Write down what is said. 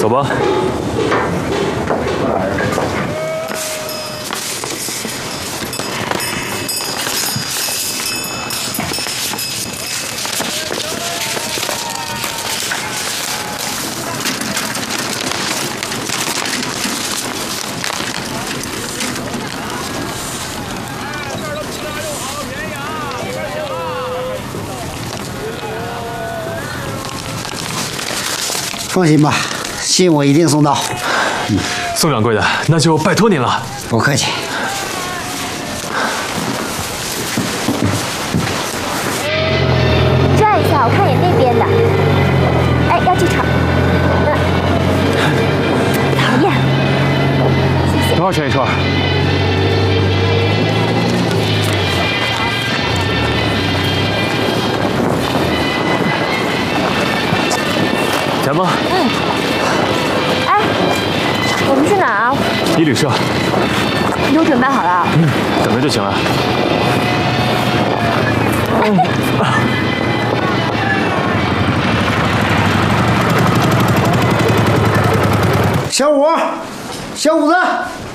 吧。 放心吧，信我一定送到。 宋掌柜的，那就拜托您了。 不客气。 转一下，我看眼那边的。哎，要这场。讨厌。谢谢。 多少钱一串？钱吗？ 哎，我们去哪儿啊？ 一旅社。 你都准备好了？ 等着就行了。 小五，小五子。